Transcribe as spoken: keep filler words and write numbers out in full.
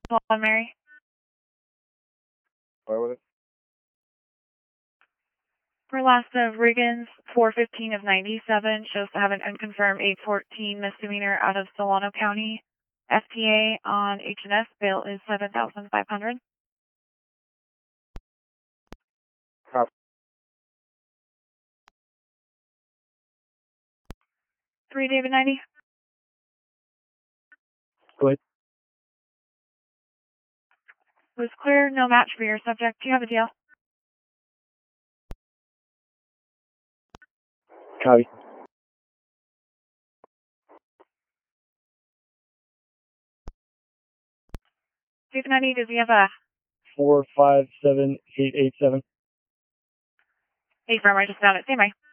One Mary. Where was it? For last of Riggins, four fifteen of ninety-seven, shows to have an unconfirmed eight fourteen misdemeanor out of Solano County. F T A on H and S, bail is seven thousand five hundred dollars. Copy. three David ninety. Go ahead. Was clear, no match for your subject. Do you have a deal? Copy. David ninety, does he have a Four five seven eight eight seven. A firm? I just found it. Say my.